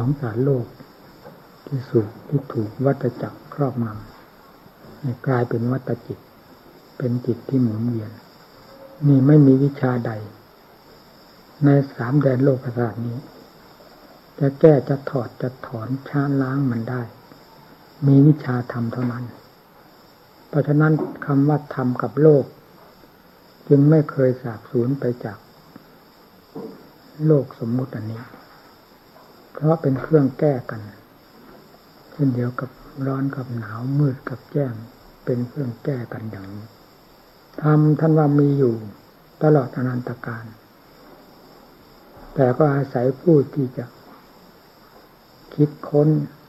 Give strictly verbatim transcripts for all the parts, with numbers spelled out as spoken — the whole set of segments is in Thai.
ของสารโลกที่สุขที่ถูกวัฏจักรครอบงำให้กลายเป็นวัฏจิตเป็นจิตที่หมุนเวียนนี่ไม่มีวิชาใดในสามแดนโลกธาตุนี้จะแก้จะถอดจะถอนช้าล้างมันได้มีวิชาธรรมเท่านั้นเพราะฉะนั้นคำว่าธรรมกับโลกจึงไม่เคยสาบสูญไปจากโลกสมมุติอันนี้เพราะเป็นเครื่องแก้กันเช่นเดียวกับร้อนกับหนาวมืดกับแจ้งเป็นเครื่องแก้กันอย่างนี้ธรรมท่านว่ามีอยู่ตลอดอนันตกาลแต่ก็อาศัยผู้ที่จะคิดค้น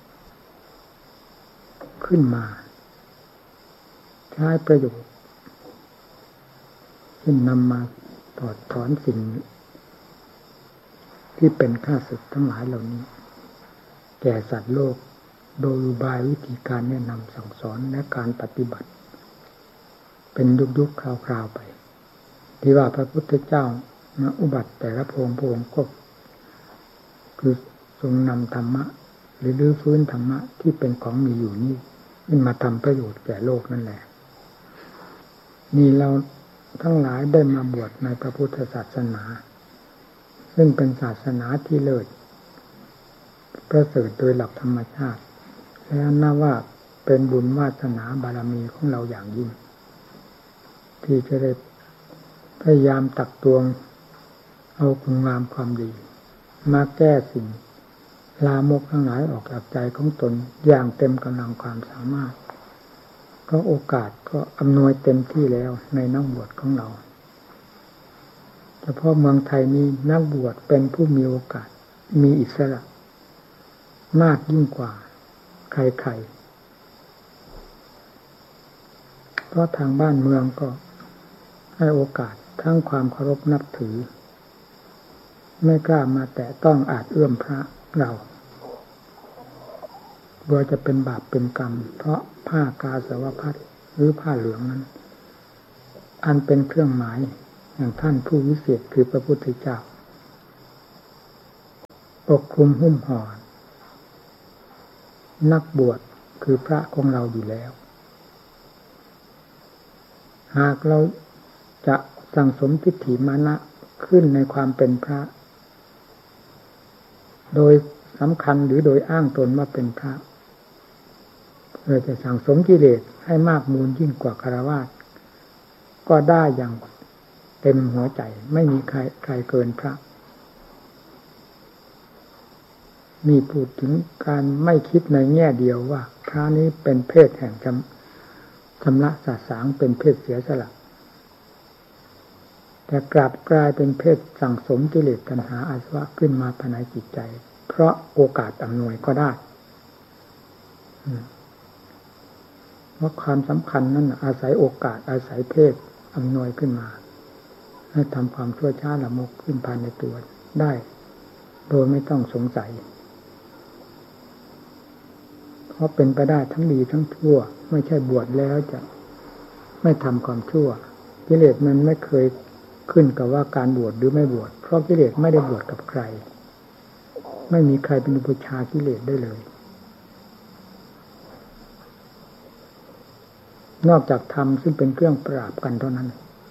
ขึ้นมาใช้ประโยชน์เช่นนำมาถอดถอนสิ่งที่เป็นข้าศึกทั้งหลายเหล่านี้แก่สัตว์โลกโดยอุบายวิธีการแนะนำสั่งสอนและการปฏิบัติเป็นยุคๆคราวๆไปที่ว่าพระพุทธเจ้ามาอุบัติแต่ละพระองค์พระองค์ก็คือทรงนำธรรมะหรือรื้อฟื้นธรรมะที่เป็นของมีอยู่นี่ขึ้นมาทำประโยชน์แก่โลกนั่นแหละนี่เราทั้งหลายได้มาบวชในพระพุทธศาสนาซึ่งเป็นศาสนาที่เลิศประเสริฐโดยหลักธรรมชาติและนับว่าเป็นบุญวาสนาบารมีของเราอย่างยิ่งที่จะได้พยายามตักตวงเอาคุณงามความดีมาแก้สิ่งลามกทั้งหลายออกจากใจของตนอย่างเต็มกำลังความสามารถก็โอกาสก็อำนวยเต็มที่แล้วในนักบวชของเราเฉพาะเมืองไทยนี้นักบวชเป็นผู้มีโอกาสมีอิสระมากยิ่งกว่าใครๆเพราะทางบ้านเมืองก็ให้โอกาสทั้งความเคารพนับถือไม่กล้ามาแตะต้องอาจเอื้อมพระเรากลัวจะเป็นบาปเป็นกรรมเพราะผ้ากาสาวพัสหรือผ้าเหลืองนั้นอันเป็นเครื่องหมายอย่างท่านผู้วิเศษคือพระพุทธเจ้าปกคลุมหุ้มห่อนักบวชคือพระของเราอยู่แล้วหากเราจะสั่งสมทิฏฐิมานะขึ้นในความเป็นพระโดยสำคัญหรือโดยอ้างตนว่าเป็นพระเพื่อจะสั่งสมกิเลสให้มากมูลยิ่งกว่าฆราวาสก็ได้อย่างเต็มหัวใจไม่มีใครใครเกินพระมีพูดถึงการไม่คิดในแง่เดียวว่าพระนี้เป็นเพศแห่งชำชำระสาสางเป็นเพศเสียสละแต่กลับกลายเป็นเพศสั่งสมกิเลสตัณหาอาสวะขึ้นมาภายในจิตใจเพราะโอกาสอำนวยก็ได้เพราะความสำคัญนั้นอาศัยโอกาสอาศัยเพศอำนวยขึ้นมาให้ทำความชั่วช้าละมกขึ้นภายในตัวได้โดยไม่ต้องสงสัยเพราะเป็นไปได้ทั้งดีทั้งชั่วไม่ใช่บวชแล้วจะไม่ทำความชั่วกิเลสมันไม่เคยขึ้นกับว่าการบวชหรือไม่บวชเพราะกิเลสไม่ได้บวชกับใครไม่มีใครเป็นอุปชากิเลสได้เลยนอกจากธรรมซึ่งเป็นเครื่องปราบกันเท่านั้น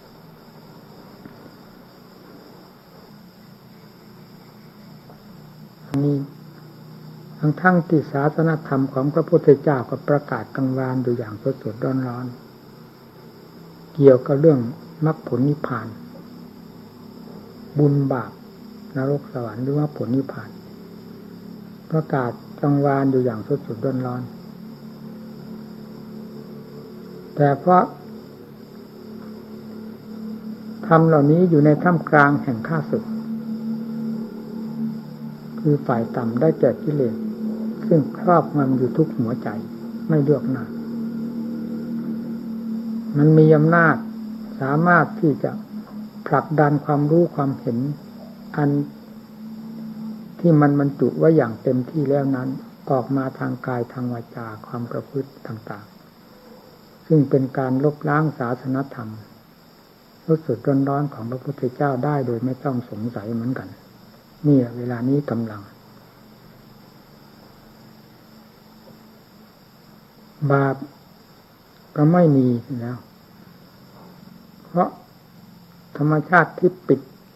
นี่ทั้งทั้งที่ศาสนธรรมของพระพุทธเจ้าก็ประกาศกังวานอยู่อย่างสดๆร้อนๆเกี่ยวกับเรื่องมรรคผลนิพพานบุญบาปนรกสวรรค์หรือว่าผลนิพพานประกาศกังวานอยู่อย่างสดๆร้อนๆแต่เพราะธรรมเหล่านี้อยู่ในท่ามกลางแห่งข้าศึกคือฝ่ายต่ำได้แก่กิเลสซึ่งครอบงำอยู่ทุกหัวใจไม่เลือกหน้ามันมีอำนาจสามารถที่จะผลักดันความรู้ความเห็นอันที่มันบรรจุไว้อย่างเต็มที่แล้วนั้นออกมาทางกายทางวาจาความประพฤติต่างๆซึ่งเป็นการลบล้างศาสนธรรมรสสุดร้อนๆของพระพุทธเจ้าได้โดยไม่ต้องสงสัยเหมือนกันนี่เวลานี้กำลังบาปก็ไม่มีแล้วเพราะธรรมชาติที่ปิด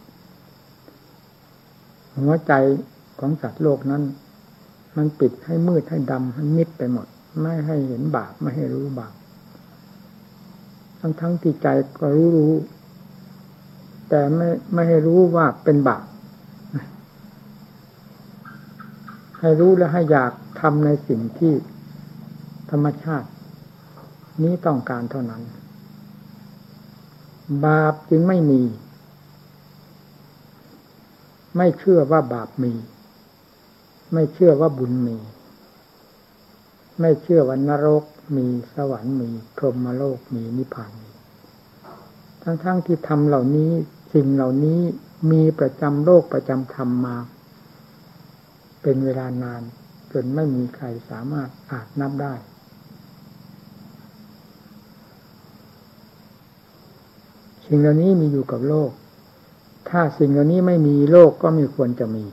หัวใจของสัตว์โลกนั้นมันปิดให้มืดให้ดำให้มิดไปหมดไม่ให้เห็นบาปไม่ให้รู้บาปทั้งทั้งที่ใจก็รู้รู้แต่ไม่ไม่ให้รู้ว่าเป็นบาปให้รู้และให้อยากทำในสิ่งที่ธรรมชาตินี้ต้องการเท่านั้นบาปจึงไม่มีไม่เชื่อว่าบาปมีไม่เชื่อว่าบุญมีไม่เชื่อว่านรกมีสวรรค์มีพรหมโลกมีนิพพานมีทั้งๆที่ทำเหล่านี้สิ่งเหล่านี้มีประจำโลกประจำธรรมมาเป็นเวลานานจนไม่มีใครสามารถอาจนับได้สิ่งเหล่านี้มีอยู่กับโลกถ้าสิ่งเหล่านี้ไม่มีโลกก็ไม่ควรจะมี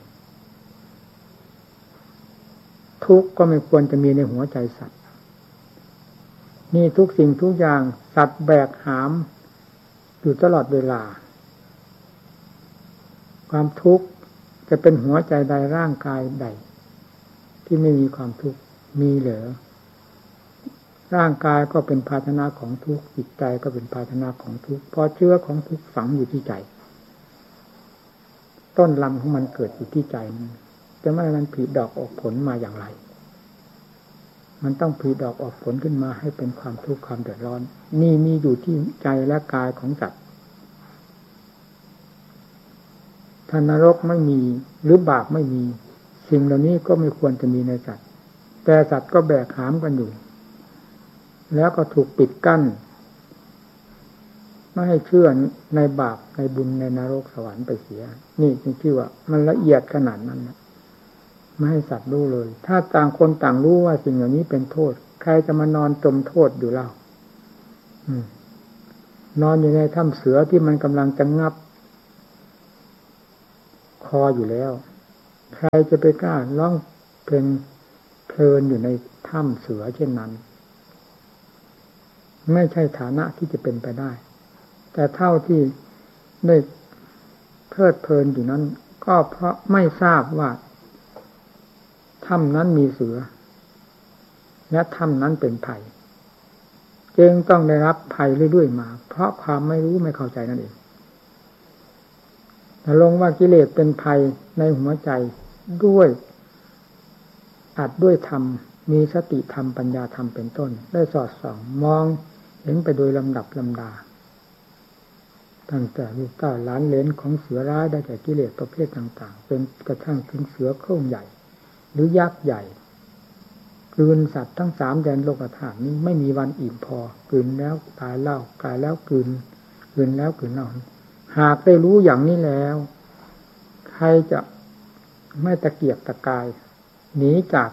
ทุกข์ก็ไม่ควรจะมีในหัวใจสัตว์นี่ทุกสิ่งทุกอย่างสัตว์แบกหามอยู่ตลอดเวลาความทุกข์จะเป็นหัวใจใดร่างกายใดที่ไม่มีความทุกข์มีเหรอร่างกายก็เป็นภาชนะของทุกข์จิตใจก็เป็นภาชนะของทุกข์เพราะเชื้อของทุกข์ฝังอยู่ที่ใจต้นลำของมันเกิดอยู่ที่ใจนั้นจะไม่ให้มันผลิดอกออกผลมาอย่างไรมันต้องผลิดอกออกผลขึ้นมาให้เป็นความทุกข์ความเดือดร้อนนี่มีอยู่ที่ใจและกายของสัตว์ถ้านรกไม่มีหรือบาปไม่มีสิ่งเหล่านี้ก็ไม่ควรจะมีในสัตว์แต่สัตว์ก็แบกหามกันอยู่แล้วก็ถูกปิดกั้นไม่ให้เชื่อในบาปในบุญในนรกสวรรค์ไปเสียนี่จึงชื่อว่ามันละเอียดขนาดนั้นนะไม่ให้สัตว์รู้เลยถ้าต่างคนต่างรู้ว่าสิ่งเหล่านี้เป็นโทษใครจะมานอนจมโทษอยู่เล่านอนอยู่ในถ้ำเสือที่มันกำลังจะงับคออยู่แล้วใครจะไปกล้าร้องเพลงเพลินอยู่ในถ้ำเสือเช่นนั้นไม่ใช่ฐานะที่จะเป็นไปได้แต่เท่าที่ได้เพลิดเพลินอยู่นั้นก็เพราะไม่ทราบว่าถ้ำนั้นมีเสือและถ้ำนั้นเป็นภัยจึงต้องได้รับภัยเรื่อยๆมาเพราะความไม่รู้ไม่เข้าใจนั่นเองแต่ลงว่ากิเลสเป็นภัยในหัวใจด้วยอาจด้วยธรรมมีสติธรรมปัญญาธรรมเป็นต้นได้สอดส่องมองเห็นไปโดยลำดับลำดาตั้งแต่ลูกเต้าหลานเหลนของเสือร้ายได้แก่กิเลสประเภทต่างๆจนกระทั่งถึงเสือโคร่งใหญ่หรือยักษ์ใหญ่กลืนสัตว์ทั้งสามแดนโลกธาตุนี้ไม่มีวันอิ่มพอกลืนแล้วตายเล่ากายแล้วกลืนกลืนแล้วกลืนเล่าหากได้รู้อย่างนี้แล้วใครจะไม่ตะเกียกตะกายหนีจาก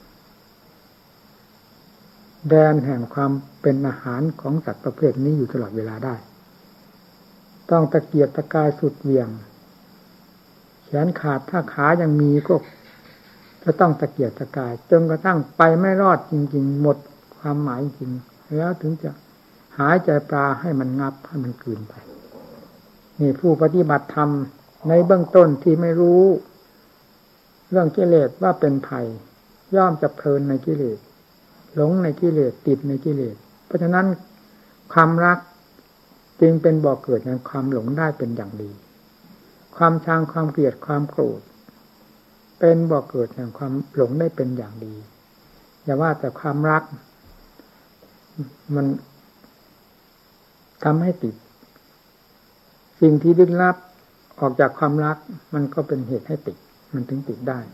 แดนแห่งความเป็นอาหารของสัตว์ประเภทนี้อยู่ตลอดเวลาได้ต้องตะเกียกตะกายสุดเหวี่ยงแขนขาดถ้าขายังมีก็จะต้องตะเกียกตะกายจนกระทั่งไปไม่รอดจริงๆหมดความหมายจริงแล้วถึงจะหายใจปลาให้มันงับให้มันกลืนไปนี่ผู้ปฏิบัติธรรมในเบื้องต้นที่ไม่รู้เรื่องกิเลสว่าเป็นภัยย่อมจะเพลินในกิเลสหลงในกิเลสติดในกิเลสเพราะฉะนั้นความรักจึงเป็นบ่อเกิดแห่งความหลงได้เป็นอย่างดีความชังความเกลียดความโกรธเป็นบ่อเกิดแห่งความหลงได้เป็นอย่างดีอย่าว่าแต่ความรักมันทำให้ติดสิ่งที่ลึกลับออกจากความรักมันก็เป็นเหตุให้ติดมันถึงติดได้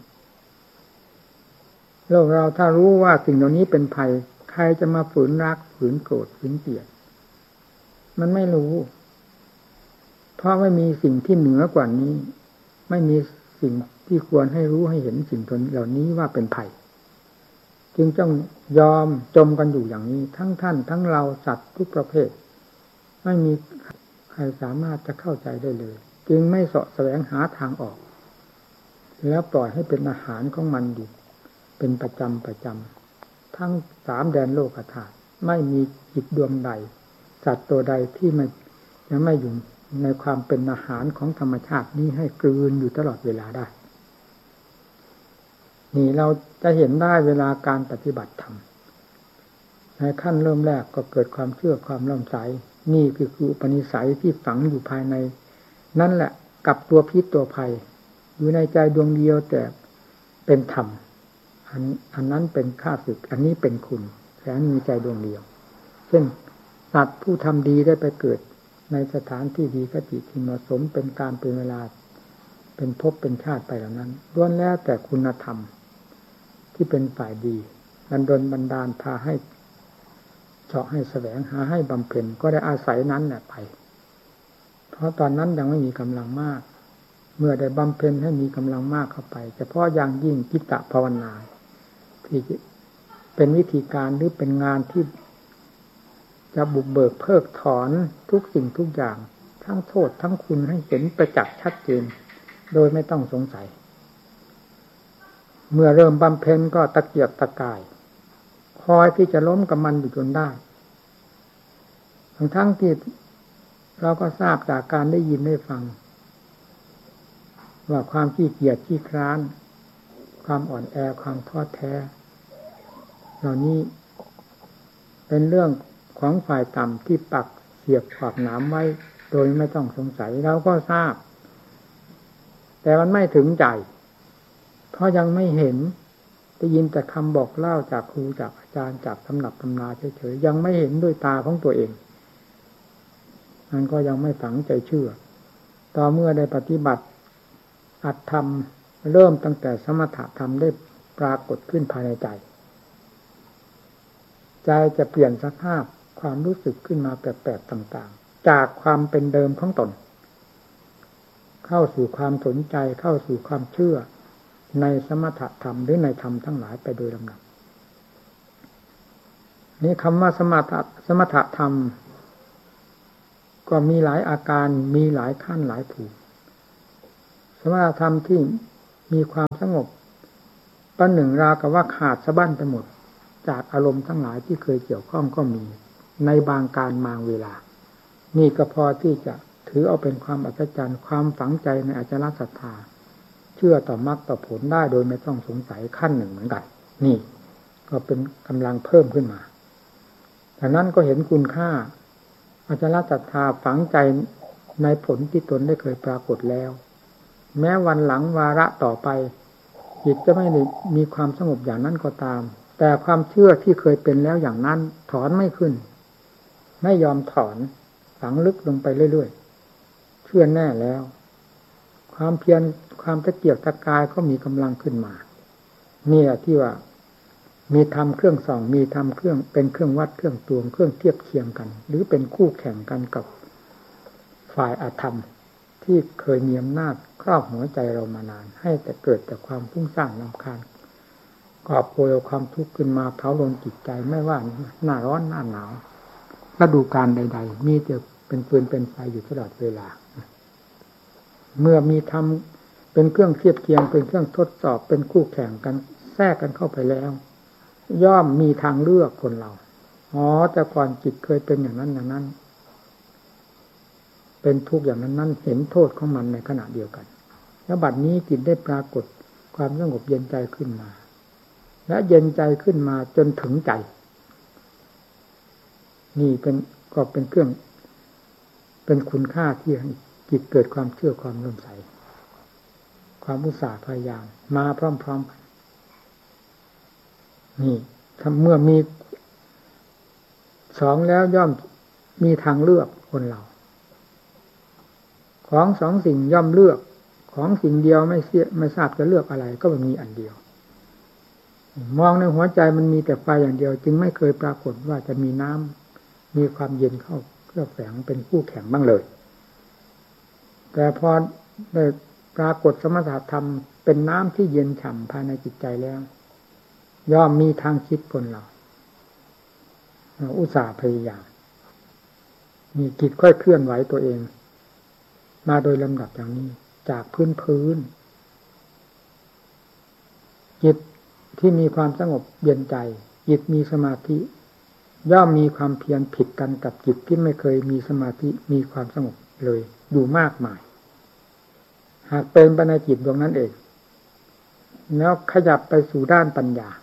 โลกเราถ้ารู้ว่าสิ่งเหล่านี้เป็นภัยใครจะมาฝืนรักฝืนโกรธฝืนเกลียดมันไม่รู้เพราะไม่มีสิ่งที่เหนือกว่านี้ไม่มีสิ่งที่ควรให้รู้ให้เห็นสิ่งเหล่านี้ว่าเป็นภัยจึงต้องยอมจมกันอยู่อย่างนี้ทั้งท่านทั้งเราสัตว์ทุกประเภทไม่มีใครสามารถจะเข้าใจได้เลยจึงไม่เสาะแสวงหาทางออกแล้วปล่อยให้เป็นอาหารของมันอยู่เป็นประจำประจทั้งสามแดนโลกธาตุไม่มีจิตดวงใดสัตว์ตัวใดที่มันยังไม่อยู่ในความเป็นอาหารของธรรมชาตินี้ให้กลืนอยู่ตลอดเวลาได้นี่เราจะเห็นได้เวลาการปฏิบัติธรรมในขั้นเริ่มแรกก็เกิดความเชื่อความเลื่อมใสนี่คือคืออุปนิสัยที่ฝังอยู่ภายในนั่นแหละกับตัวพิษตัวภัยอยู่ในใจดวงเดียวแต่เป็นธรรมอันอันนั้นเป็นข้าศึกอันนี้เป็นคุณแต่อันมีใจดวงเดียวเช่นสัตว์ผู้ทำดีได้ไปเกิดในสถานที่ดีคติที่เหมาะสมเป็นการเป็นเวลาเป็นภพเป็นชาติไปเหล่านั้นล้วนแล้วแต่คุณธรรมที่เป็นฝ่ายดีบันดลบันดาลพาให้เจาะให้แสวงหาให้บำเพ็ญก็ได้อาศัยนั้นแหละไปเพราะตอนนั้นยังไม่มีกำลังมากเมื่อได้บำเพ็ญให้มีกำลังมากเข้าไปเฉพาะอย่างยิ่งจิตตภาวนาที่เป็นวิธีการหรือเป็นงานที่จะบุกเบิกเพิกถอนทุกสิ่งทุกอย่างทั้งโทษทั้งคุณให้เห็นประจักษ์ชัดเจนโดยไม่ต้องสงสัยเมื่อเริ่มบำเพ็ญก็ตะเกียกตะกายคอยที่จะล้มกับมันอยู่จนได้ทั้งทั้งที่เราก็ทราบจากการได้ยินได้ฟังว่าความขี้เกียจขี้คร้านความอ่อนแอความท้อแท้เหล่านี้เป็นเรื่องของฝ่ายต่ำที่ปักเสียบขวากหนามไว้โดยไม่ต้องสงสัยเราก็ทราบแต่มันไม่ถึงใจเพราะยังไม่เห็นได้ยินแต่คำบอกเล่าจากครูจากอาจารย์จากตำหนักตำนาเฉยๆยังไม่เห็นด้วยตาของตัวเองมันก็ยังไม่ฝังใจเชื่อต่อเมื่อได้ปฏิบัติอัตธรรมเริ่มตั้งแต่สมถะธรรมได้ปรากฏขึ้นภายในใจใจจะเปลี่ยนสภาพความรู้สึกขึ้นมาแปลกๆต่างๆจากความเป็นเดิมของตนเข้าสู่ความสนใจเข้าสู่ความเชื่อในสมถะธรรมหรือในธรรมทั้งหลายไปโดยลำดับนี่คำว่าสมถะสมถะธรรมก็มีหลายอาการมีหลายขั้นหลายภูมิสมถะธรรมที่มีความสงบประหนึ่งราวกับว่าขาดสะบั้นไปหมดจากอารมณ์ทั้งหลายที่เคยเกี่ยวข้องก็มีในบางการบางเวลานี่ก็พอที่จะถือเอาเป็นความอัศจรรย์ความฝังใจในอจารศรัทธาเชื่อต่อมรรคต่อผลได้โดยไม่ต้องสงสัยขั้นหนึ่งเหมือนกันนี่ก็เป็นกำลังเพิ่มขึ้นมาดังนั้นก็เห็นคุณค่าอจารศรัทธาฝังใจในผลที่ตนได้เคยปรากฏแล้วแม้วันหลังวาระต่อไปจิตจะไม่ได้มีความสงบอย่างนั้นก็ตามแต่ความเชื่อที่เคยเป็นแล้วอย่างนั้นถอนไม่ขึ้นไม่ยอมถอนฝังลึกลงไปเรื่อยๆเชื่อแน่แล้วความเพียรความตะเกียกตะกายก็มีกำลังขึ้นมาเนี่ยที่ว่ามีธรรมเครื่องส่องมีธรรมเครื่องเป็นเครื่องวัดเครื่องตวงเครื่องเทียบเคียงกันหรือเป็นคู่แข่งกันกับฝ่ายอธรรมที่เคยมีอำนาจครอบหัวใจเรามานานให้แต่เกิดแต่ความฟุ้งซ่านรำคาญกอบโกยเอาความทุกข์ขึ้นมาเผาลนจิตใจไม่ว่าหน้าร้อนหน้าหนาวฤดูกาลใดๆมีแต่เป็นฟืนเป็นไฟอยู่ตลอดเวลาเมื่อมีธรรมเป็นเครื่องเทียบเคียงเป็นเครื่องทดสอบเป็นคู่แข่งกันแทรกกันเข้าไปแล้วย่อมมีทางเลือกคนเราอ๋อแต่ก่อนจิตเคยเป็นอย่างนั้นอย่างนั้นเป็นทุกข์อย่างนั้นนั้นเห็นโทษของมันในขณะเดียวกันแล้วบัดนี้จิตได้ปรากฏความสงบเย็นใจขึ้นมาและเย็นใจขึ้นมาจนถึงใจนี่เป็นก็เป็นเครื่องเป็นคุณค่าที่ให้จิตเกิดความเชื่อความเลื่อมใสความอุตสาห์พยายามมาพร้อมๆกันนี่ถ้าเมื่อมีสองแล้วย่อมมีทางเลือกคนเราของสองสิ่งย่อมเลือกของสิ่งเดียวไม่เสียไม่ทราบจะเลือกอะไรก็มันมีอันเดียวมองในหัวใจมันมีแต่ไฟอย่างเดียวจึงไม่เคยปรากฏว่าจะมีน้ำมีความเย็นเข้าเคลือบแฝงเป็นคู่แข่งบ้างเลยแต่พอได้ปรากฏสมถะธรรมเป็นน้ำที่เย็นฉ่ำภายในจิตใจแล้วย่อมมีทางคิดคนเราอุตส่าห์พยายามมีจิตค่อยเคลื่อนไหวตัวเองมาโดยลำดับอย่างนี้จากพื้นพื้นจิตที่มีความสงบเย็นใจจิตมีสมาธิย่อมมีความเพียรผิดกันกับจิตที่ไม่เคยมีสมาธิมีความสงบเลยอยู่มากมายหากเป็นไปในจิตดวงนั้นเองแล้วขยับไปสู่ด้านปัญญา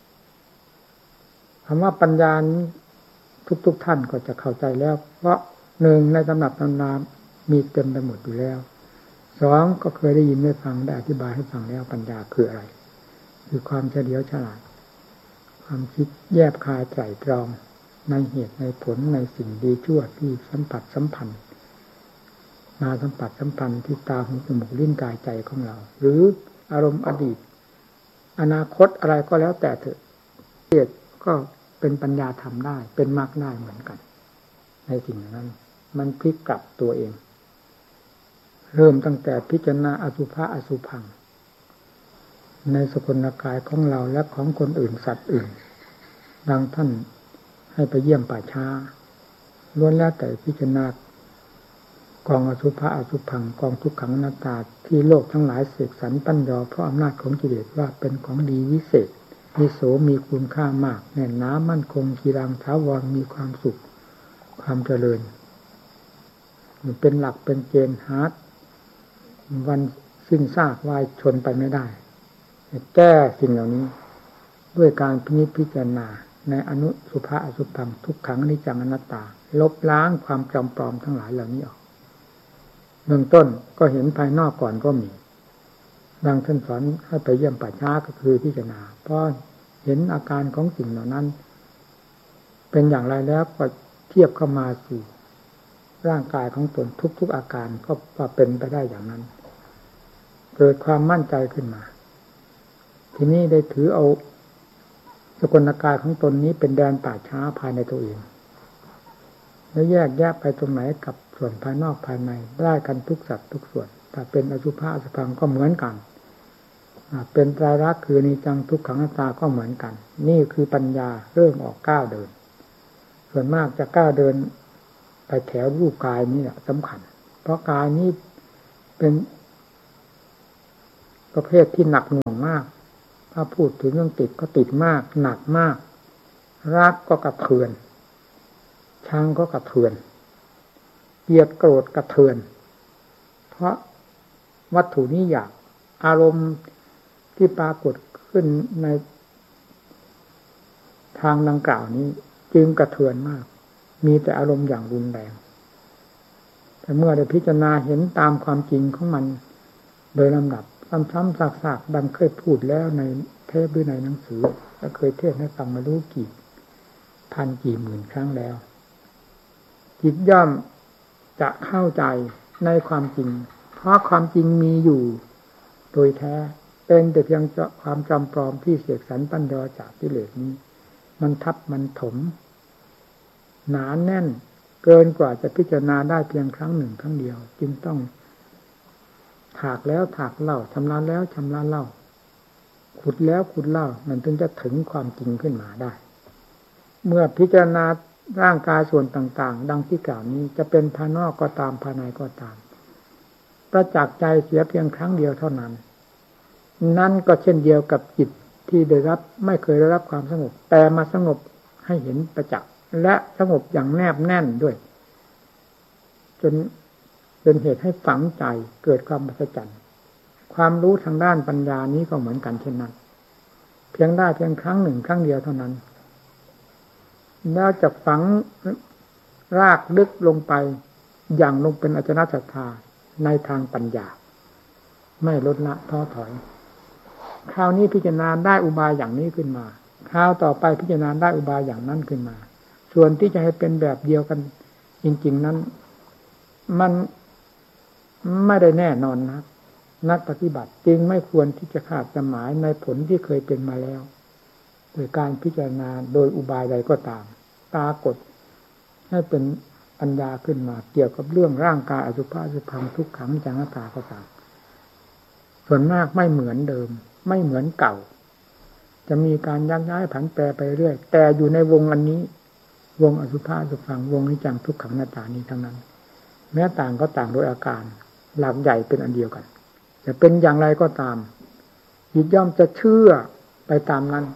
คำว่าปัญญานี้ทุกๆท่านก็จะเข้าใจแล้วเพราะหนึ่งในตำรับตำนานมีเต็มไปหมดอยู่แล้วสองก็เคยได้ยินได้ฟังได้อธิบายให้ฟังแล้วปัญญาคืออะไรคือความเฉลียวฉลาดความคิดแยบคายไตร่ตรองในเหตุในผลในสิ่งดีชั่วที่สัมผัสสัมพันธ์มาสัมผัสสัมพันธ์ที่ตาหูจมูกลิ้นกายใจของเราหรืออารมณ์อดีตอนาคตอะไรก็แล้วแต่เถอะเหตุก็เป็นปัญญาทำได้เป็นมรรคได้เหมือนกันในสิ่งนั้นมันพลิกกลับตัวเองเริ่มตั้งแต่พิจารณาอสุภะอสุภังในสกุลกายของเราและของคนอื่นสัตว์อื่นดังท่านให้ไปเยี่ยมป่าช้าล้วนแล้วแต่พิจารณากองอสุภะอสุภังกองทุกขังอนัตตาที่โลกทั้งหลายเสกสรรปั้นยอเพราะอำนาจของกิเลสว่าเป็นของดีวิเศษวิโสมีคุณค่ามากแน่นหนามั่นคงกีรังถาวรมีความสุขความเจริญเป็นหลักเป็นเกณฑ์หาวันสิ้นซากวายชนไปไม่ได้แก้สิ่งเหล่านี้ด้วยการพินิจพิจารณาในอนุสุภะอสุภังทุกขังอนิจจังอนัตตาลบล้างความจำปลอมทั้งหลายเหล่านี้ออกเบื้องต้นก็เห็นภายนอกก่อนก็มีดังท่านสอนให้ไปเยี่ยมป่าช้าก็คือพิจารณาเพราะเห็นอาการของสิ่งเหล่านั้นเป็นอย่างไรแล้วก็เทียบเข้ามาสู่ร่างกายของตนทุกๆอาการก็ว่าเป็นไปได้อย่างนั้นเกิดความมั่นใจขึ้นมาทีนี้ได้ถือเอาสกุลกายของตนนี้เป็นแดนป่าช้าภายในตัวเองแล้วแยกแยกไปตรงไหนกับส่วนภายนอกภายในได้กันทุกสัตว์ทุกส่วนถ้าเป็นอสุภะอสุภังก็เหมือนกันเป็นไตรลักษณ์คืออนิจจังทุกขังอนัตตาก็เหมือนกันนี่คือปัญญาเริ่มออกก้าวเดินส่วนมากจะก้าวเดินไปแถวรูปกายนี่แหละสำคัญเพราะกายนี้เป็นประเภทที่หนักหน่วงมากถ้าพูดถึงเรื่องติดก็ติดมากหนักมากรักก็กระเทือนชังก็กระเทือนเกลียดโกรธกระเทือนเพราะวัตถุนี้อยากอารมณ์ที่ปรากฏขึ้นในทางดังกล่าวนี้จึงกระเทือนมากมีแต่อารมณ์อย่างรุนแรงแต่เมื่อได้พิจารณาเห็นตามความจริงของมันโดยลำดับซ้ำๆซากๆดังเคยพูดแล้วในเทปหรือในหนังสือและเคยเทศให้ฟังมารู้กี่พันกี่หมื่นครั้งแล้วจิตย่อมจะเข้าใจในความจริงเพราะความจริงมีอยู่โดยแท้เป็นแต่เพียงความจำปลอมที่เสกสรรปั้นยอจากกิเลสนี้มันทับมันถมหนาแน่นเกินกว่าจะพิจารณาได้เพียงครั้งหนึ่งครั้งเดียวจึงต้องถากแล้วถากเล่าชำระแล้วชำระเล่าขุดแล้วขุดเล่ามันถึงจะถึงความจริงขึ้นมาได้เมื่อพิจารณาร่างกายส่วนต่างๆดังที่กล่าวนี้จะเป็นภายนอกก็ตามภายในก็ตามประจักษ์ใจเสียเพียงครั้งเดียวเท่านั้นนั่นก็เช่นเดียวกับจิตที่ได้รับไม่เคยได้รับความสงบแต่มาสงบให้เห็นประจักษ์และสงบอย่างแนบแน่นด้วยจนเป็นเหตุให้ฝังใจเกิดความมหัศจรรย์ความรู้ทางด้านปัญญานี้ก็เหมือนกันเช่นนั้นเพียงได้เพียงครั้งหนึ่งครั้งเดียวเท่านั้นแล้วจะฝังรากลึกลงไปอย่างลงเป็นอจนศรัทธาในทางปัญญาไม่ลดละท้อถอยคราวนี้พิจารณาได้อุบายอย่างนี้ขึ้นมาคราวต่อไปพิจารณาได้อุบายอย่างนั้นขึ้นมาส่วนที่จะให้เป็นแบบเดียวกันจริงๆนั้นมันไม่ได้แน่นอนนะนักปฏิบัติจึงไม่ควรที่จะขาดสมายในผลที่เคยเป็นมาแล้วโดยการพิจารณาโดยอุบายใดก็ตามปรากฏให้เป็นปัญญาขึ้นมาเกี่ยวกับเรื่องร่างกายอสุภะอสุภังทุกขังจังหตาก็ตามส่วนมากไม่เหมือนเดิมไม่เหมือนเก่าจะมีการยักย้ายผันแปรไปเรื่อยแต่อยู่ในวงอันนี้วงอสุภะอสุภังวงนิจจังทุกขังอนัตตานี้ทั้งนั้นแม้ต่างก็ต่างโดยอาการหลักใหญ่เป็นอันเดียวกันจะเป็นอย่างไรก็ตามจิตย่อมจะเชื่อไปตามนั้น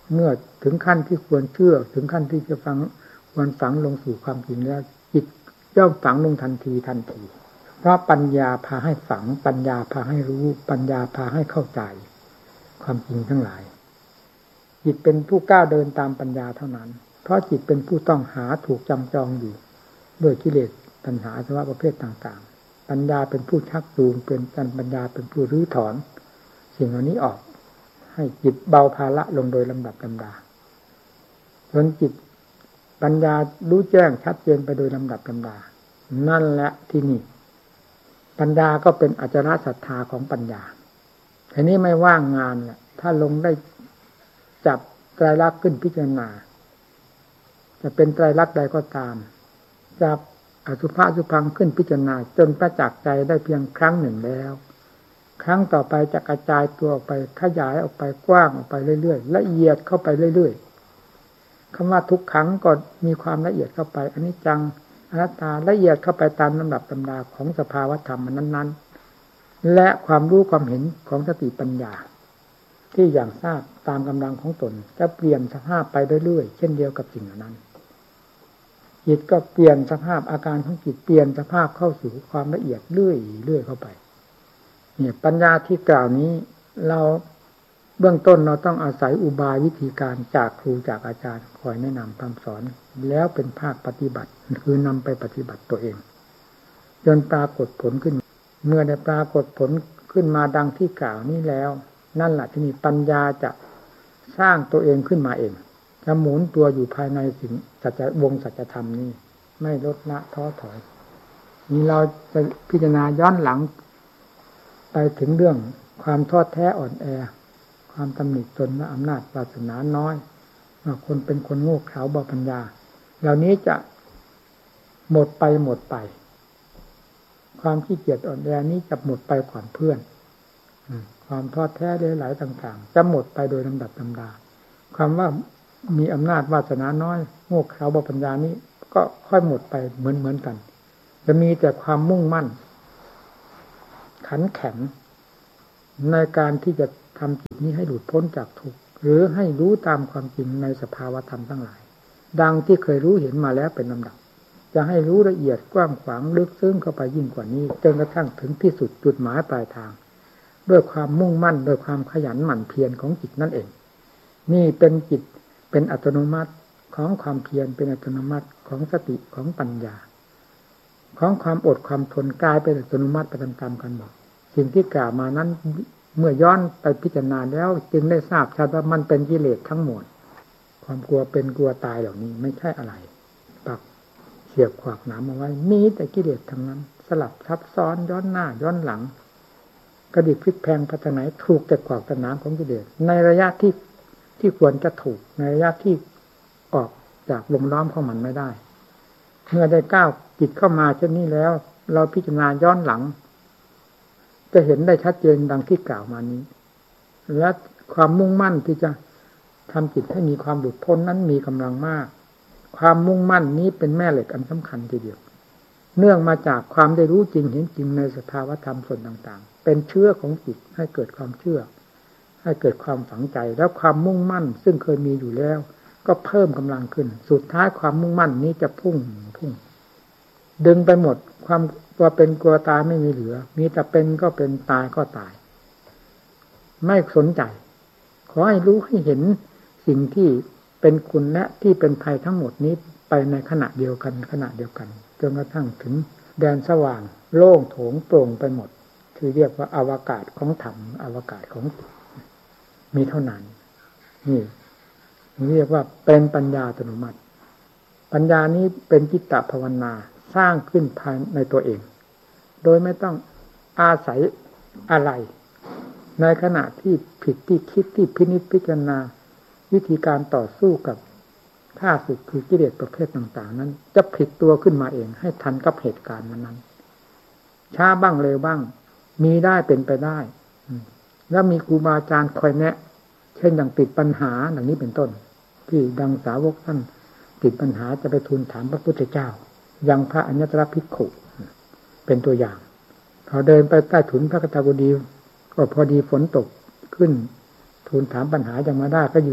เมื่อถึงขั้นที่ควรเชื่อถึงขั้นที่จะฟังควรฝังลงสู่ความจริงแล้วจิตย่อมฝังลงทันทีทันทีเพราะปัญญาพาให้ฝังปัญญาพาให้รู้ปัญญาพาให้เข้าใจความจริงทั้งหลายจิตเป็นผู้ก้าวเดินตามปัญญาเท่านั้นเพราะจิตเป็นผู้ต้องหาถูกจำจองอยู่ด้วยกิเลสตัณหาอาสวะประเภทต่างๆปัญญาเป็นผู้ชักจูงเป็นจันปัญญาเป็นผู้รื้อถอนสิ่งเหล่านี้ออกให้จิตเบาภาระลงโดยลำดับลำดาจนจิตปัญญารู้แจ้งชัดเจนไปโดยลำดับลำดานั่นแหละที่นี่ปัญญาก็เป็นอจารศรัทธาของปัญญาทีนี้ไม่ว่างงานแหละถ้าลงได้จับไตรลักษณ์ขึ้นพิจารณาจะเป็นไตรลักษณ์ใดก็ตามจับอสุภะสุพังขึ้นพิจารณาจนประจักษ์ใจได้เพียงครั้งหนึ่งแล้วครั้งต่อไปจะกระจายตัวออกไปขยายออกไปกว้างออกไปเรื่อยๆละเอียดเข้าไปเรื่อยๆคำว่าทุกขังก็มีความละเอียดเข้าไปอนิจจังอนัตตาละเอียดเข้าไปตามลำดับตำราของสภาวธรรมนั้นๆและความรู้ความเห็นของสติปัญญาที่อย่างทราบตามกำลังของตนจะเปลี่ยนสภาพไปเรื่อยๆเช่นเดียวกับสิ่งเหล่านั้นจิตก็เปลี่ยนสภาพอาการของจิตเปลี่ยนสภาพเข้าสู่ความละเอียดเรื่อยๆเรื่อยเข้าไปเนี่ยปัญญาที่กล่าวนี้เราเบื้องต้นเราต้องอาศัยอุบายวิธีการจากครูจากอาจารย์คอยแนะนำคำสอนแล้วเป็นภาคปฏิบัติคือนำไปปฏิบัติตัวเองจนปรากฏผลขึ้นเมื่อได้ปรากฏผลขึ้นมาดังที่กล่าวนี้แล้วนั่นแหละที่นี่ปัญญาจะสร้างตัวเองขึ้นมาเองจะหมุนตัวอยู่ภายในสิ่งสัจวงสัจธรรมนี้ไม่ลดละท้อถอยนี่เราจะพิจารณาย้อนหลังไปถึงเรื่องความท้อแท้อ่อนแอความตำหนิตนและอำนาจวาสนาน้อยคนเป็นคนโง่เขลาเบาปัญญาเหล่านี้จะหมดไปหมดไปความขี้เกียจอ่อนแอนี้จะหมดไปก่อนเพื่อนความท้อแท้หลายๆต่างๆจะหมดไปโดยลำดับลำดาความว่ามีอำนาจวาสนาน้อยโง่เขลาเบาปัญญานี้ก็ค่อยหมดไปเหมือนๆกันจะมีแต่ความมุ่งมั่นขันแข็งในการที่จะทำจิตนี้ให้หลุดพ้นจากทุกข์หรือให้รู้ตามความจริงในสภาวธรรมทั้งหลายดังที่เคยรู้เห็นมาแล้วเป็นลำดับจะให้รู้ละเอียดกว้างขวางลึกซึ้งเข้าไปยิ่งกว่านี้จนกระทั่งถึงที่สุดจุดหมายปลายทางด้วยความมุ่งมั่นด้วยความขยันหมั่นเพียรของจิตนั่นเองนี่เป็นจิตเป็นอัตโนมัติของความเพียรเป็นอัตโนมัติของสติของปัญญาของความอดความทนกลายเป็นอัตโนมัติไปตามๆกันหมดสิ่งที่กล่าวมานั้นเมื่อย้อนไปพิจารณาแล้วจึงได้ทราบชัดว่ามันเป็นกิเลสทั้งหมดความกลัวเป็นกลัวตายเหล่านี้ไม่ใช่อะไรปักเสียบขวากหนามเอาไว้มีแต่กิเลสทั้งนั้นสลับซับซ้อนย้อนหน้าย้อนหลังกระดิกพลิกแพลงพัฒนาถูกแต่ขวากแต่หนามของกิเลสในระยะที่ที่ควรจะถูกในระยะที่ออกจากวงล้อมของมันไม่ได้เมื่อได้ก้าวจิตเข้ามาเช่นนี้แล้วเราพิจารณาย้อนหลังจะเห็นได้ชัดเจนดังที่กล่าวมานี้และความมุ่งมั่นที่จะทำจิตให้มีความหลุดพ้นนั้นมีกำลังมากความมุ่งมั่นนี้เป็นแม่เหล็กอันสำคัญทีเดียวเนื่องมาจากความได้รู้จริงเห็นจริงในสภาวธรรมส่วนต่างๆเป็นเชื้อของจิตให้เกิดความเชื่อให้เกิดความฝังใจแล้วความมุ่งมั่นซึ่งเคยมีอยู่แล้วก็เพิ่มกำลังขึ้นสุดท้ายความมุ่งมั่นนี้จะพุ่งพุ่งดึงไปหมดความกลัวเป็นกลัวตายไม่มีเหลือมีแต่เป็นก็เป็นตายก็ตายไม่สนใจขอให้รู้ให้เห็นสิ่งที่เป็นคุณและที่เป็นภัยทั้งหมดนี้ไปในขณะเดียวกันขณะเดียวกันจนกระทั่งถึงแดนสว่างโล่งโถงโปร่งไปหมดที่เรียกว่าอวกาศของธรรมอวกาศของจิตมีเท่านั้นนี่เรียกว่าเป็นปัญญาอัตโนมัติปัญญานี้เป็นจิตตภาวนาสร้างขึ้นภายในตัวเองโดยไม่ต้องอาศัยอะไรในขณะที่ผิดที่คิดที่พินิจพิจารณาวิธีการต่อสู้กับข้าศึกคือกิเลสประเภทต่างๆนั้นจะผิดตัวขึ้นมาเองให้ทันกับเหตุการณ์นั้นๆช้าบ้างเร็วบ้างมีได้เป็นไปได้แล้วมีครูบาอาจารย์คอยแนะเช่นอย่างติดปัญหาอย่างนี้เป็นต้นที่ดังสาวกท่านติดปัญหาจะไปทูลถามพระพุทธเจ้ายังพระอนัตตรภิกขุเป็นตัวอย่างเขาเดินไปใต้ถุนพระกฐกุฎีก็พอดีฝนตกขึ้นทูลถามปัญหายังมาได้ก็ยืน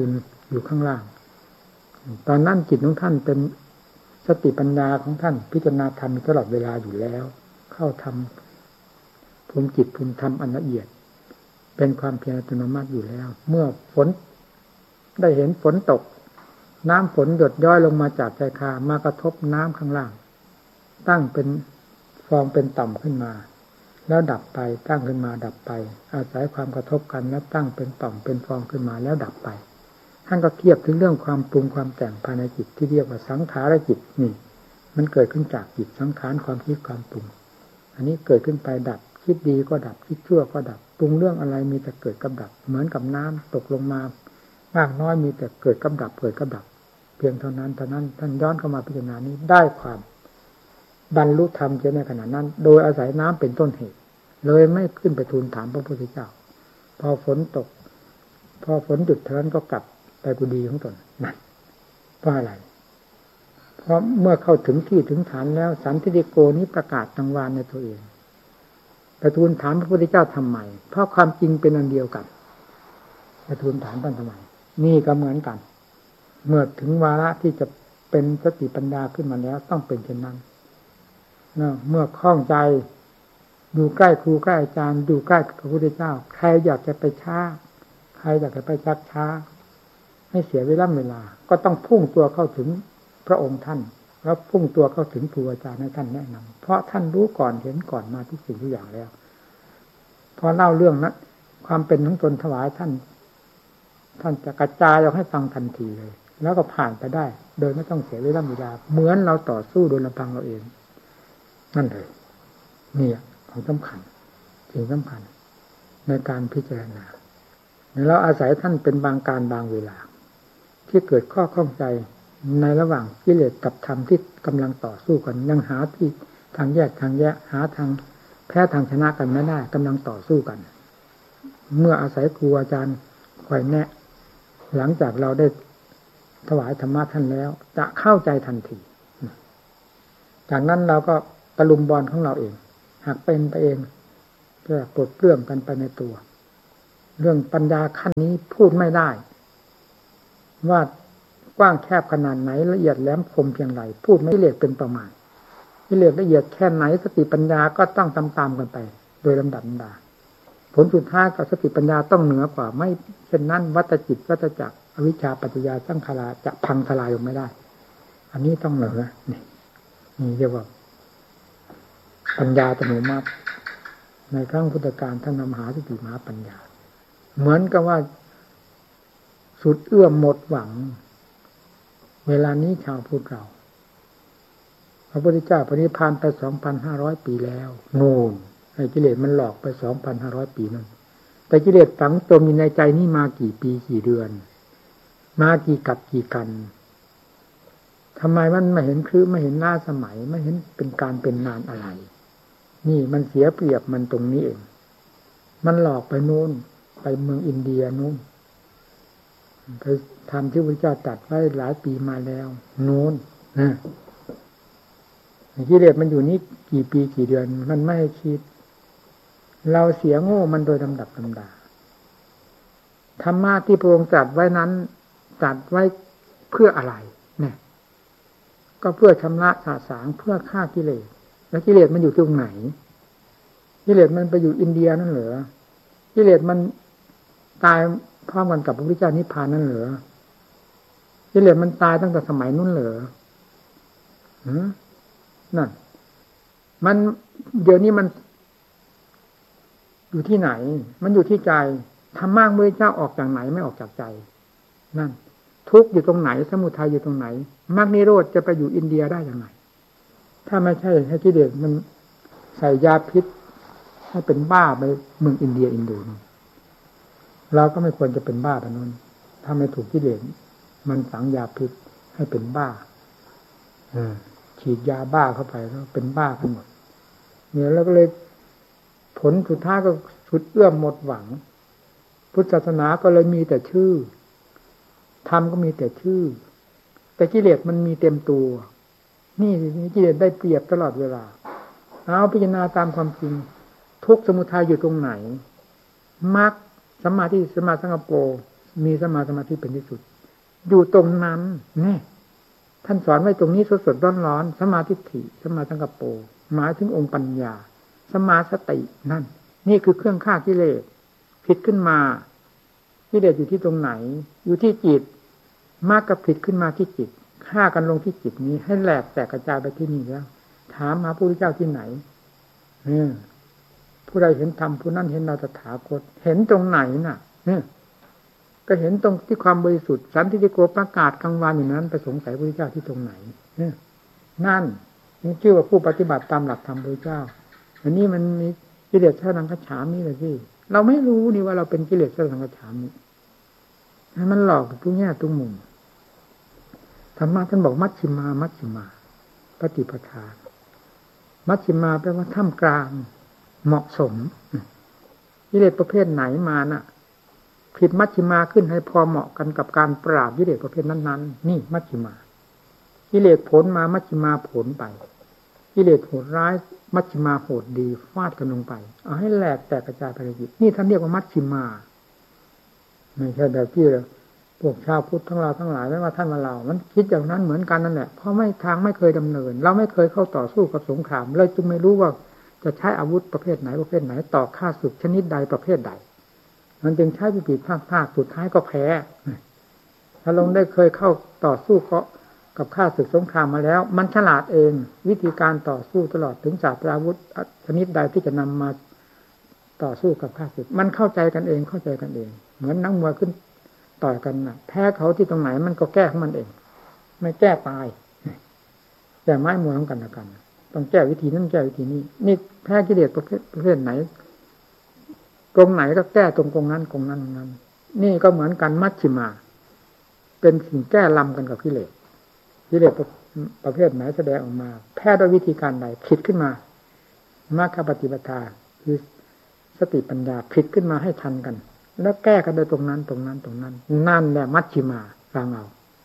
อยู่ข้างล่างตอนนั้นจิตของท่านเป็นสติปัญญาของท่านพิจารณาธรรมตลอดเวลาอยู่แล้วเข้าทำภูมิจิตภูมิธรรมอันละเอียดเป็นความเพียรอัตโนมัติอยู่แล้วเมื่อฝนได้เห็นฝนตกน้ำฝนหยดย้อยลงมาจากชายคามากระทบน้ำข้างล่างตั้งเป็นฟองเป็นต่อมขึ้นมาแล้วดับไปตั้งขึ้นมาดับไปอาศัยความกระทบกันแล้วตั้งเป็นต่อมเป็นฟองขึ้นมาแล้วดับไปท่านก็เทียบถึงเรื่องความปรุงความแต่งภายในจิตที่เรียกว่าสังขารจิตนี่มันเกิดขึ้นจากจิตสังขารความคิดความปรุงอันนี้เกิดขึ้นไปดับคิดดีก็ดับคิดชั่วก็ดับปรุงเรื่องอะไรมีแต่เกิดกับดับเหมือนกับน้ำตกลงมามากน้อยมีแต่เกิดกับดับเกิดกับดับเพียงเท่านั้นเท่านั้นท่านย้อนเข้ามาพิจารณานี้ได้ความบรรลุธรรมในขณะนั้นโดยอาศัยน้ำเป็นต้นเหตุเลยไม่ขึ้นไปทูลถามพระพุทธเจ้าพอฝนตกพอฝนหยุดเท่านั้นก็กลับไปกุฏิของตนนั่นเพราะอะไรเพราะเมื่อเข้าถึงที่ถึงฐานแล้วสันติโกนี้ประกาศตังวานในตัวเองไปทูลถามพระพุทธเจ้าทำไมเพราะความจริงเป็นอันเดียวกันไปทูลถามท่านทำไมนี่ก็เหมือนกันเมื่อถึงวาระที่จะเป็นสติปัญญาขึ้นมาแล้วต้องเป็นเช่นนั้นนะเมื่อคล่องใจอยู่ใกล้ครูใกล้อาจารย์อยู่ใกล้พระพุทธเจ้าใครอยากจะไปช้าใครอยากจะไปชักช้าให้เสียเวลาเวลาก็ต้องพุ่งตัวเข้าถึงพระองค์ท่านแล้วพุ่งตัวเข้าถึงครูอาจารย์ให้ท่านแนะนำเพราะท่านรู้ก่อนเห็นก่อนมาทุกสิ่งทุกอย่างแล้วพอเล่าเรื่องนั้นความเป็นของตนถวายท่านท่านจะกระจายออกให้ฟังทันทีเลยแล้วก็ผ่านไปได้โดยไม่ต้องเสียเวลาเวลาเหมือนเราต่อสู้โดยลำพังเราเองนั่นเลยนี่ของสำคัญสิ่งสำคัญในการพิจารณาเราอาศัยท่านเป็นบางการบางเวลาที่เกิดข้อข้องใจในระหว่างกิเลสกับธรรมที่กำลังต่อสู้กันยังหาที่ทางแยกทางแยกหาทางแพ้ทางชนะกันไม่ได้กำลังต่อสู้กันเมื่ออาศัยครูอาจารย์คอยแนะหลังจากเราได้ถวายธรรมะท่านแล้วจะเข้าใจทันทีจากนั้นเราก็ตะลุมบอลของเราเองหากเป็นไปเองเพื่อกดเรื่องกันไปในตัวเรื่องปัญญาขั้นนี้พูดไม่ได้ว่ากว้างแคบขนาดไหนละเอียดแหลมคมเพียงไรพูดไม่ละเอียดเป็นประมาณละเอียดละเอียดแค่ไหนสติปัญญาก็ต้องตามๆกันไปโดยลำดับลำดาผลสุดท้ายกับสติปัญญาต้องเหนือกว่าไม่เช่นนั้นวัฏจิตวัฏจักรอวิชชาปัจจยาสังขารจะพังทลายลงไม่ได้อันนี้ต้องเหนือนี่นี่เรียกว่าปัญญาอัตโนมัติในครั้งพุทธกาลท่านนำหาสติมหาปัญญาเหมือนกับว่าสุดเอื้อมหมดหวังเวลานี้ชาวพุทธเราพระพุทธเจ้าปรินิพพานไป สองพันห้าร้อย ปีแล้วโน่นไอ้กิเลสมันหลอกไป สองพันห้าร้อย ปีนั่นแต่กิเลสฝังตัวมีในใจนี่มากี่ปีกี่เดือนมากี่กับกี่กันทำไมมันไม่เห็นคลื่นไม่เห็นหน้าสมัยไม่เห็นเป็นการเป็นนานอะไรนี่มันเสียเปรียบมันตรงนี้เองมันหลอกไปโน่นไปเมืองอินเดียโน่นไปทำที่พระเจ้าตรัสไว้หลายปีมาแล้วโน่นนะกิเลสมันอยู่นี่กี่ปีกี่เดือนมันไม่ให้คิดเราเสียโง่มันโดยลำดับลำดาธรรมะที่พระองค์ตรัสไว้นั้นตรัสไว้เพื่ออะไรเนี่ยก็เพื่อชำระสาสางเพื่อฆ่ากิเลสแล้วกิเลสมันอยู่ตรงไหนกิเลสมันไปอยู่อินเดียนั่นเหรอกิเลสมันตายพร้อมกันกับพระพุทธเจ้านิพพานนั่นเหรอกิเลสมันตายตั้งแต่สมัยนู้นเหรอหือนั่นมันเดี๋ยวนี้มันอยู่ที่ไหนมันอยู่ที่ใจธรรมะพระพุทธเจ้าออกจากไหนไม่ออกจากใจนั่นทุกข์อยู่ตรงไหนสมุทัยอยู่ตรงไหนมรรคนิโรธจะไปอยู่อินเดียได้ยังไงถ้าไม่ใช่ให้กิเลสมันใส่ยาพิษให้เป็นบ้าไปเมืองอินเดียอินโดนเราก็ไม่ควรจะเป็นบ้าแบบนั้นถ้าไม่ถูกกิเลสมันฝังยาพิษให้เป็นบ้าฉีดยาบ้าเข้าไปแล้วเป็นบ้าทั้งหมดเนี่ยแล้วก็เลยผลสุดท้ายก็สุดเอื้อมหมดหวังพุทธศาสนาก็เลยมีแต่ชื่อธรรมก็มีแต่ชื่อแต่กิเลสมันมีเต็มตัวนี่กิเลสได้เปรียบตลอดเวลาเอาพิจารณาตามความจริงทุกข์สมุทัยอยู่ตรงไหนมรรคสัมมาทิฏฐิสัมมาสังกัปโปมีสัมมาสมาธิเป็นที่สุดอยู่ตรงนั้นนี่ท่านสอนไว้ตรงนี้สดๆร้อนๆสัมมาทิฏฐิสัมมาสังกัปโปหมายถึงองค์ปัญญาสัมมาสตินั่นนี่คือเครื่องฆ่ากิเลสผิดขึ้นมากิเลสอยู่ที่ตรงไหนอยู่ที่จิตมากกับผิดขึ้นมาที่จิตฆ่ากันลงที่จิตนี้ให้แหลกแตกกระจายไปที่นี่แล้วถามหาพระพุทธเจ้าที่ไหนเออผู้ใดเห็นธรรมผู้นั้นเห็นเราตถาคตเห็นตรงไหนน่ะเนี่ยก็เห็นตรงที่ความบริสุทธิ์สันติโกประกาศกลางวันอย่างนั้นไปสงสัยพระพุทธเจ้าที่ตรงไหนเนี่ยนั่นนี่ชื่อว่าผู้ปฏิบัติตามหลักธรรมพระพุทธเจ้าอันนี้มันมีกิเลสเท่านั้นก็ฉามนี่เลยสิเราไม่รู้นี่ว่าเราเป็นกิเลสเท่านั้นก็ฉามนี่มันหลอกทุกแง่ทุกมุมธรรมะท่านบอกมัชฌิมามัชฌิมาปฏิปทามัชฌิมาแปลว่าท่ามกลางเหมาะสมกิเลสประเภทไหนมาน่ะผิดมัชฌิมาขึ้นให้พอเหมาะกันกับการปราบกิเลสประเภทนั้นๆนี่มัชฌิมากิเลสผลมามัชฌิมาผลไปกิเลสโหดร้ายมัชฌิมาโหดดีฟาดกันลงไปเอาให้แหลกแตกกระจายไปในจิตนี่ท่านเรียกว่ามัชฌิมาไม่ใช่แบบที่พวกชาวพุทธทั้งเราทั้งหลายไม่ว่าท่านว่าเรามันคิดอย่างนั้นเหมือนกันนั่นแหละเพราะไม่ทางไม่เคยดำเนินเราไม่เคยเข้าต่อสู้กับสงครามเลยจึงไม่รู้ว่าจะใช้อาวุธประเภทไหนประเภทไหนต่อฆ่าศึกชนิดใดประเภทใดมันจึงใช้วิธีภาคภาคสุดท้ายก็แพ้ถ้าลงได้เคยเข้าต่อสู้ก็กับฆ่าศึกสงครามมาแล้วมันฉลาดเองวิธีการต่อสู้ตลอดถึงศาสตราวุธชนิดใดที่จะนำมาต่อสู้กับฆ่าศึกมันเข้าใจกันเองเข้าใจกันเองเหมือนนักมวยขึ้นต่อยกันนะแพ้เขาที่ตรงไหนมันก็แก้ของมันเองไม่แก้ตายแต่ไม้มวยของกันและกันต้องแก้วิธีนั้นแก้วิธีนี้นี่แพ้กิเลสประเภทประเภทไหนตรงไหนก็แก้ตรงตรงนั้นตรงนั้นตรงนั้นนี่ก็เหมือนกันมัชฌิมาเป็นสิ่งแก้ลำกันกับกิเลสกิเลสประเภทไหนแสดงออกมาแพ้ด้วยวิธีการใดผิดขึ้นมามรรคปฏิปทาคือสติปัญญาผิดขึ้นมาให้ทันกันแล้วแก้กันโดยตรงนั้นตรงนั้นตรงนั้นนั่นแหละมัชฌิมาฟังเอา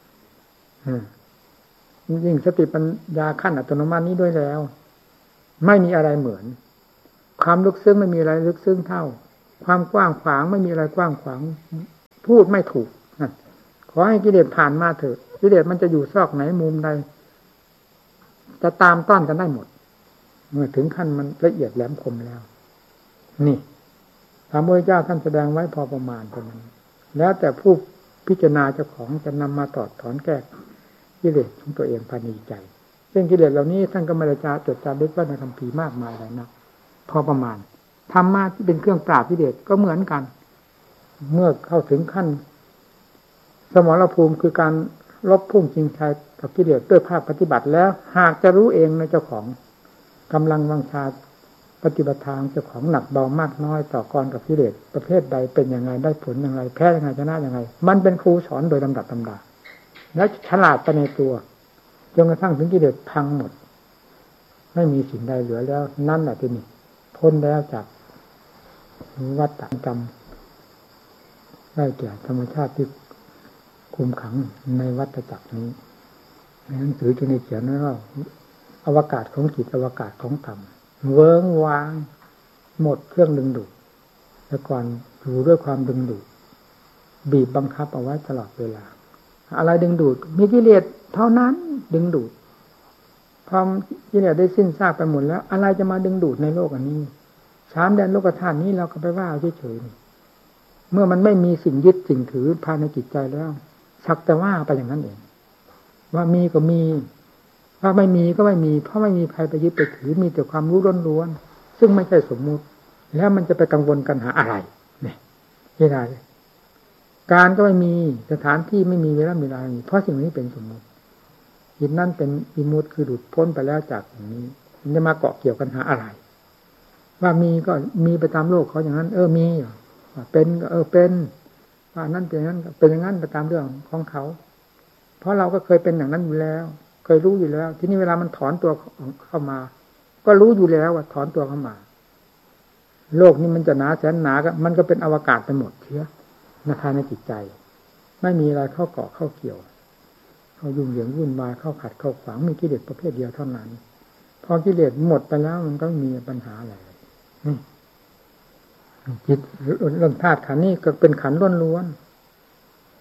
ยิ่งสติปัญญาขั้นอัตโนมัตินี้ด้วยแล้วไม่มีอะไรเหมือนความลึกซึ้งไม่มีอะไรลึกซึ้งเท่าความกว้างขวางไม่มีอะไรกว้างขวางพูดไม่ถูกนั่นขอให้กิเลสผ่านมาเถอะกิเลสมันจะอยู่ซอกไหนมุมใดจะตามต้อนกันได้หมดเมื่อถึงขั้นมันละเอียดแหลมคมแล้วนี่พระพุทธเจ้าท่านแสดงไว้พอประมาณเท่านั้นแล้วแต่ผู้พิจารณาเจ้าของจะนำมาตอดถอนแก้กิเลสของตัวเองภายในใจซึ่งกิเลสเหล่านี้ท่านก็ไม่ได้จาจดจารึกไว้ในคัมภีร์มากมายอะไรนักพอประมาณธรรมะที่เป็นเครื่องปราบกิเลสก็เหมือนกันเมื่อเข้าถึงขั้นสมรภูมิคือการลบพุ่งชิงชัยกับกิเลสด้วยภาคปฏิบัติแล้วหากจะรู้เองในเจ้าของกำลังวังชาปฏิบัติทางเจ้าของหนักเบามากน้อยต่อกรกับกิเลสประเภทใดเป็นยังไงได้ผลยังไงแพ้ยังไงชนะยังไงมันเป็นครูสอนโดยลำดับลำดาแล้วฉลาดไปในตัวจนกระทั่งถึงกิเลสพังหมดไม่มีสิ่งใดเหลือแล้วนั่นแหละที่นี่พ้นแล้วจากวัฏฏะกรรมได้แก่ธรรมชาติที่คุมขังในวัฏจักรนี้ในหนังสือจึงได้เขียนไว้ว่าอวกาศของจิตอวกาศของธรรมเวิ้งว้างหมดเครื่องดึงดูดแต่ก่อนอยู่ด้วยความดึงดูดบีบบังคับเอาไว้ตลอดเวลาอะไรดึงดูดมีกิเลสเท่านั้นดึงดูดพอกิเลสได้สิ้นซากไปหมดแล้วอะไรจะมาดึงดูดในโลกอันนี้สามแดนโลกธาตุนี้เราก็ไปว่าเฉยๆเมื่อมันไม่มีสิ่งยึดสิ่งถือภายในจิตใจแล้วสักแต่ว่าไปอย่างนั้นเองว่ามีก็มีว่าไม่มีก็ไม่มีเพราะไม่มีใครไปยึดไปถือมีแต่ความรู้ล้วนๆซึ่งไม่ใช่สมมุติแล้วมันจะไปกังวลกันหาอะไรเนี่ยไม่ได้เลยการก็ไม่มีสถานที่ไม่มีเวลาเวลาเพราะสิ่งนี้เป็นสมมุติจิตนั่นเป็นวิมุตติคือหลุดพ้นไปแล้วจากอย่างนี้มันจะมาเกาะเกี่ยวกันหาอะไรว่ามีก็มีไปตามโลกเขาอย่างนั้นเออมีว่าเป็นก็เออเป็นว่านั่นเป็นอย่างนั้นเป็นอย่างนั้นไปตามเรื่องของเขาเพราะเราก็เคยเป็นอย่างนั้นอยู่แล้วเคยรู้อยู่แล้วทีนี้เวลามันถอนตัวเข้ามาก็รู้อยู่แล้วว่าถอนตัวเข้ามาโลกนี้มันจะหนาแสนหนาก็มันก็เป็นอวกาศไปหมดเชื้อภายในจิตใจไม่มีอะไรเข้าเกาะเข้าเกี่ยวเข้ายุ่งเหยิงวุ่นวายเข้าขัดเข้าขวางมีกิเลสประเภทเดียวเท่านั้นพอกิเลสหมดไปแล้วมันก็มีปัญหาอะไรนี่จิตเรื่องธาตุขันธ์นี่ก็เป็นขันธ์ล้วนๆ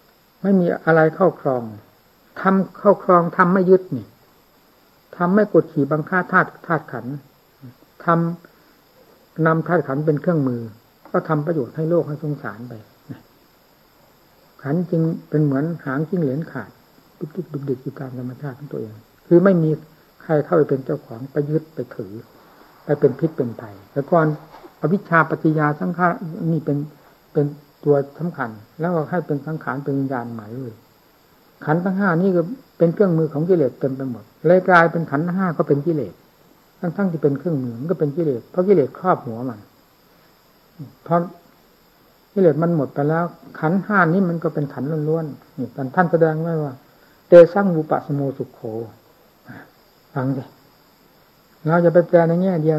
ไม่มีอะไรเข้าครองทำเข้าครองทำไม่ยึดนี่ทำไม่กดขี่บังคับธาตุธาตุขันธ์ทำนำธาตุขันธ์เป็นเครื่องมือก็ทำประโยชน์ให้โลกให้สงสารไปขันธ์จึงเป็นเหมือนหางจิ้งเหลนขาดดุกดิกดุกดิกอยู่ตามธรรมชาติของตัวเองคือไม่มีใครเข้าไปเป็นเจ้าของไปยึดไปถือไปเป็นพิษเป็นภัยแต่ก่อนอวิชชาปัจจยาสังขารนี่เป็นเป็นตัวสำคัญแล้วก็ให้เป็นสังขารเป็นวิญญาณใหม่เลยขันธ์ทั้งห้านี่ก็เป็นเครื่องมือของกิเลสเต็มไปหมดเลยกลายเป็นขันธ์ทั้งห้าก็เป็นกิเลสทั้งๆที่เป็นเครื่องมือมันก็เป็นกิเลสเพราะกิเลสครอบหัวมันเพราะกิเลสมันหมดไปแล้วขันธ์ห้านี้มันก็เป็นขันธ์ล้วนๆนี่ท่านแสดงไว้ว่าเตสังวูปะสโมสุขโขฟังดิเราจะไปแปลในแง่เดียว